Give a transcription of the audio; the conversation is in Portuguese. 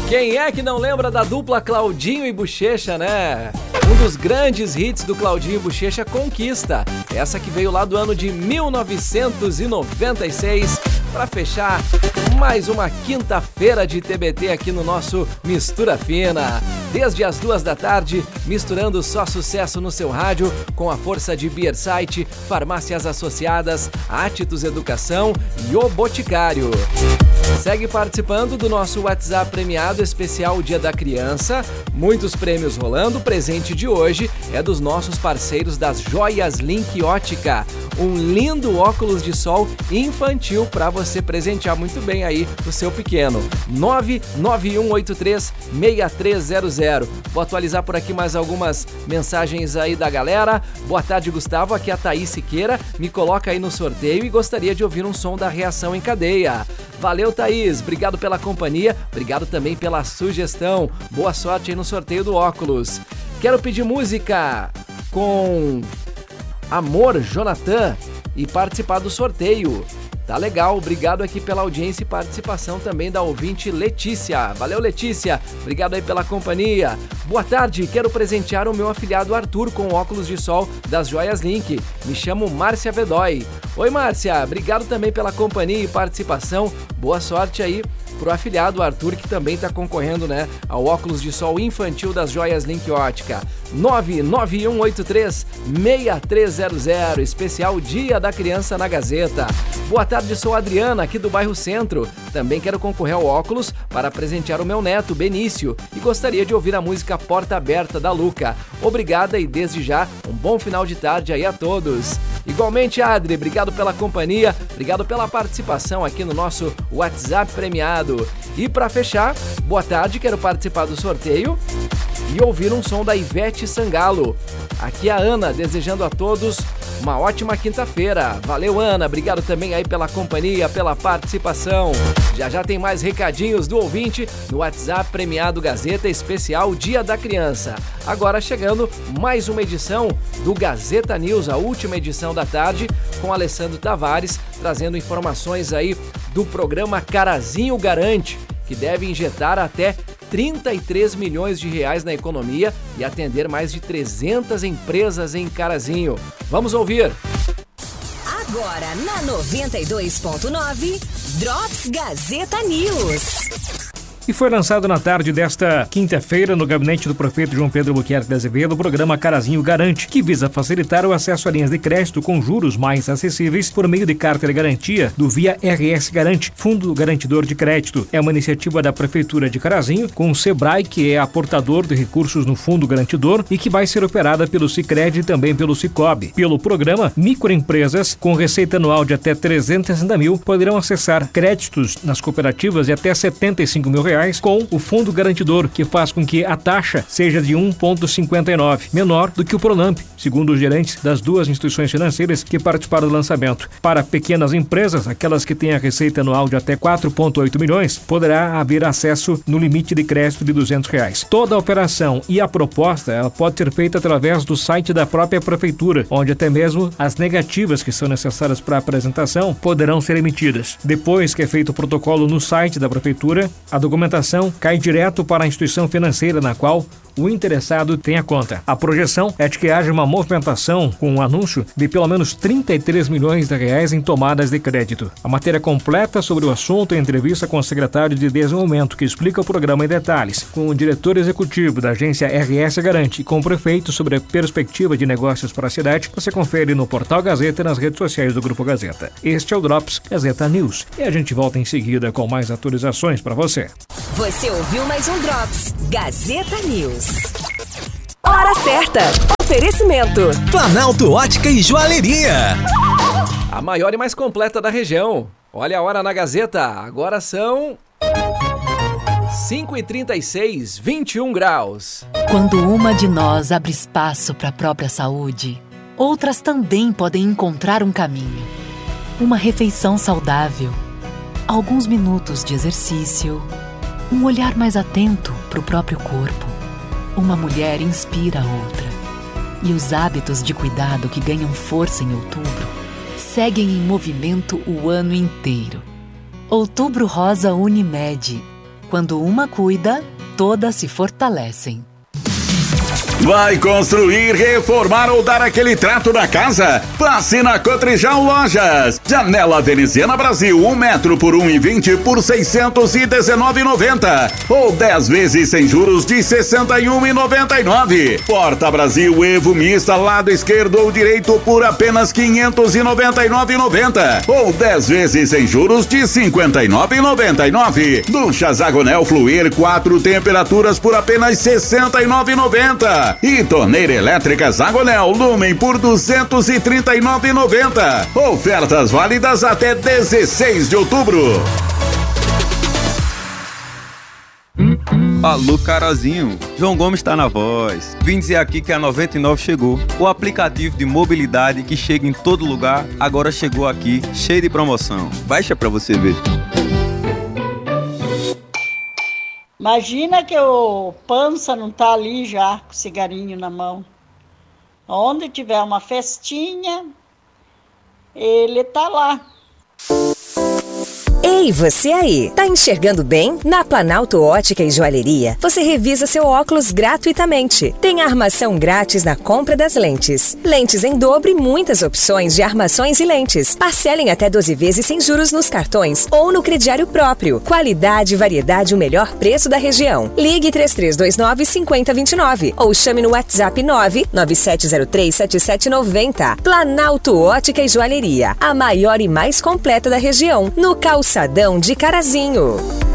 Quem é que não lembra da dupla Claudinho e Bochecha, né? Um dos grandes hits do Claudinho e Bochecha, Conquista. Essa que veio lá do ano de 1996 para fechar mais uma quinta-feira de TBT aqui no nosso Mistura Fina. Desde as 2 da tarde, misturando só sucesso no seu rádio com a força de Beersite, Farmácias Associadas, Atitus Educação e O Boticário. Segue participando do nosso WhatsApp premiado especial Dia da Criança. Muitos prêmios rolando. O presente de hoje é dos nossos parceiros das Joias Link Ótica. Um lindo óculos de sol infantil para você presentear muito bem aí o seu pequeno. 991836300. Vou atualizar por aqui mais algumas mensagens aí da galera. Boa tarde, Gustavo. Aqui é a Thaís Siqueira. Me coloca aí no sorteio e gostaria de ouvir um som da Reação em Cadeia. Valeu, Thaís. Obrigado pela companhia. Obrigado também pela sugestão. Boa sorte aí no sorteio do óculos. Quero pedir música com Amor, Jonathan, e participar do sorteio. Tá legal, obrigado aqui pela audiência e participação também da ouvinte Letícia. Valeu, Letícia, obrigado aí pela companhia. Boa tarde, quero presentear o meu afilhado Arthur com óculos de sol das Joias Link. Me chamo Márcia Vedói. Oi, Márcia, obrigado também pela companhia e participação. Boa sorte aí pro afilhado Arthur, que também está concorrendo, né, ao óculos de sol infantil das Joias Link Ótica. 991836300, especial Dia da Criança na Gazeta. Boa tarde, sou a Adriana, aqui do bairro Centro. Também quero concorrer ao óculos para presentear o meu neto, Benício, e gostaria de ouvir a música Porta Aberta, da Luca. Obrigada e desde já, um bom final de tarde aí a todos. Igualmente, Adri, obrigado pela companhia, obrigado pela participação aqui no nosso WhatsApp premiado. E para fechar, boa tarde, quero participar do sorteio e ouvir um som da Ivete Sangalo. Aqui é a Ana, desejando a todos uma ótima quinta-feira. Valeu, Ana, obrigado também aí pela companhia, pela participação. Já tem mais recadinhos do ouvinte no WhatsApp premiado Gazeta especial Dia da Criança. Agora chegando mais uma edição do Gazeta News, a última edição da tarde, com Alessandro Tavares, trazendo informações aí do programa Carazinho Garante, que deve injetar até 33 milhões de reais na economia e atender mais de 300 empresas em Carazinho. Vamos ouvir. Agora na 92.9, Drops Gazeta News. E foi lançado na tarde desta quinta-feira no gabinete do prefeito João Pedro Buquerque de Azevedo o programa Carazinho Garante, que visa facilitar o acesso a linhas de crédito com juros mais acessíveis por meio de carta de garantia do Via RS Garante, Fundo Garantidor de Crédito. É uma iniciativa da Prefeitura de Carazinho com o Sebrae, que é aportador de recursos no Fundo Garantidor e que vai ser operada pelo Sicredi e também pelo Sicob. Pelo programa, microempresas com receita anual de até 360 mil poderão acessar créditos nas cooperativas de até 75 mil reais com o Fundo Garantidor, que faz com que a taxa seja de 1,59, menor do que o Pronamp, segundo os gerentes das duas instituições financeiras que participaram do lançamento. Para pequenas empresas, aquelas que têm a receita anual de até 4,8 milhões, poderá haver acesso no limite de crédito de R$200. Toda a operação e a proposta ela pode ser feita através do site da própria Prefeitura, onde até mesmo as negativas que são necessárias para a apresentação poderão ser emitidas. Depois que é feito o protocolo no site da Prefeitura, a documentação cai direto para a instituição financeira na qual o interessado tem a conta. A projeção é de que haja uma movimentação com um anúncio de pelo menos 33 milhões de reais em tomadas de crédito. A matéria completa sobre o assunto é entrevista com o secretário de Desenvolvimento, que explica o programa em detalhes, com o diretor executivo da agência RS Garante e com o prefeito sobre a perspectiva de negócios para a cidade. Você confere no Portal Gazeta e nas redes sociais do Grupo Gazeta. Este é o Drops Gazeta News e a gente volta em seguida com mais atualizações para você. Você ouviu mais um Drops Gazeta News. Hora certa. Oferecimento Planalto Ótica e Joalheria. A maior e mais completa da região. Olha a hora na Gazeta. Agora são 5h36, 21 graus. Quando uma de nós abre espaço para a própria saúde, outras também podem encontrar um caminho. Uma refeição saudável, alguns minutos de exercício, um olhar mais atento para o próprio corpo. Uma mulher inspira a outra. E os hábitos de cuidado que ganham força em outubro seguem em movimento o ano inteiro. Outubro Rosa Unimed. Quando uma cuida, todas se fortalecem. Vai construir, reformar ou dar aquele trato na casa? Passe na Cotrijal Lojas. Janela veneziana Brasil, 1 metro por 1,20 por R$ 619,90. Ou 10 vezes sem juros de R$ 61,99. Porta Brasil Evo Mista, lado esquerdo ou direito por apenas R$ 599,90. Ou 10 vezes sem juros de R$ 59,99. Ducha Zagonel Fluir, 4 temperaturas por apenas R$ 69,90. E torneira elétrica Zagonel Lumen por R$ 239,90. Ofertas válidas até 16 de outubro. Alô, Carazinho. João Gomes está na voz. Vim dizer aqui que a 99 chegou. O aplicativo de mobilidade que chega em todo lugar, agora chegou aqui, cheio de promoção. Baixa pra você ver. Imagina que o Pança não tá ali já com o cigarinho na mão. Onde tiver uma festinha, ele tá lá. Ei, você aí, tá enxergando bem? Na Planalto Ótica e Joalheria, você revisa seu óculos gratuitamente. Tem armação grátis na compra das lentes. Lentes em dobro e muitas opções de armações e lentes. Parcelem até 12 vezes sem juros nos cartões ou no crediário próprio. Qualidade, variedade e o melhor preço da região. Ligue 3329-5029 ou chame no WhatsApp 99703-7790. Planalto Ótica e Joalheria, a maior e mais completa da região, no Calçadão de Carazinho.